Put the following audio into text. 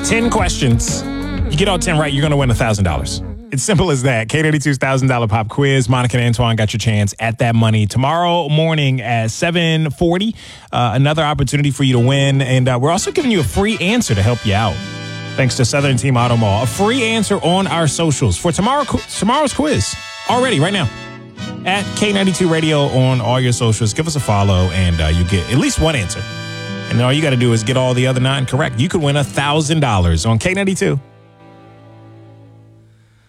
10 questions. You get all 10 right, you're going to win $1,000. It's simple as that. K92's $1,000 pop quiz. Monica and Antoine got your chance at that money. Tomorrow morning at 7:40, another opportunity for you to win. And we're also giving you a free answer to help you out. Thanks to Southern Team Auto Mall. A free answer on our socials for tomorrow's quiz. Already, right now. At K92 Radio on all your socials. Give us a follow and you get at least one answer. And then all you got to do is get all the other 9 correct. You could win $1,000 on K92.